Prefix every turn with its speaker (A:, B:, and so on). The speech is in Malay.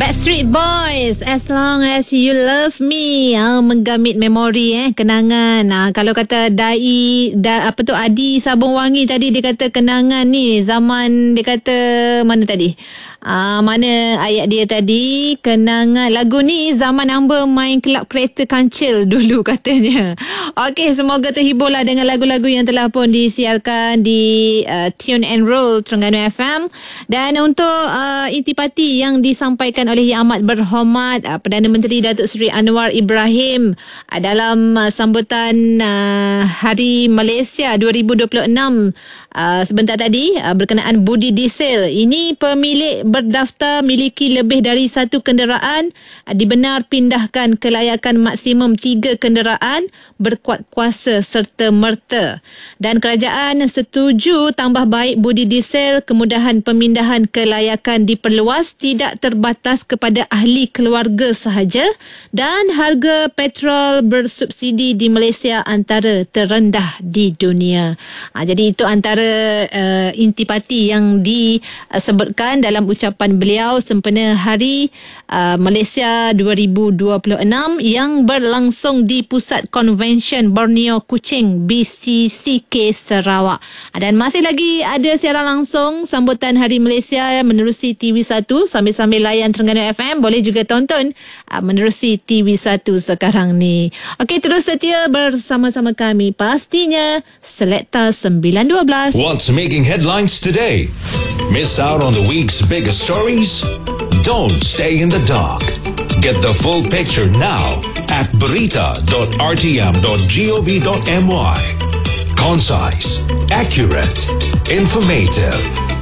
A: Backstreet Boys, As Long As You Love Me. Menggamit memori, kenangan. Kalau kata Adi Sabung Wangi tadi, dia kata kenangan ni zaman, dia kata mana tadi? Mana ayat dia tadi? Kenangan lagu ni zaman hamba main kelab kereta kancil dulu katanya. Okey, semoga terhiburlah dengan lagu-lagu yang telah pun disiarkan di Tune and Roll Terengganu FM. Dan untuk intipati yang disampaikan oleh Yang Amat Berhormat Perdana Menteri Datuk Seri Anwar Ibrahim dalam sambutan Hari Malaysia 2026 sebentar tadi berkenaan budi diesel. Ini pemilik berdaftar miliki lebih dari satu kenderaan dibenar pindahkan kelayakan maksimum 3 kenderaan berkuat kuasa serta merta. Dan kerajaan setuju tambah baik budi diesel, kemudahan pemindahan kelayakan diperluas, tidak terbatas kepada ahli keluarga sahaja, dan harga petrol bersubsidi di Malaysia antara terendah di dunia. Jadi itu antara intipati yang disebutkan dalam ucapan beliau sempena Hari Malaysia 2026 yang berlangsung di Pusat Konvensyen Borneo Kuching BCCK Sarawak. Dan masih lagi ada siaran langsung sambutan Hari Malaysia menerusi TV1 sambil-sambil layan Terengganu FM. Boleh juga tonton menerusi TV1 sekarang ni. Okey, terus setia bersama-sama kami pastinya Selekta 912.
B: What's making headlines today? Miss out on the week's biggest stories? Don't stay in the dark. Get the full picture now at berita.rtm.gov.my. Concise, accurate, informative.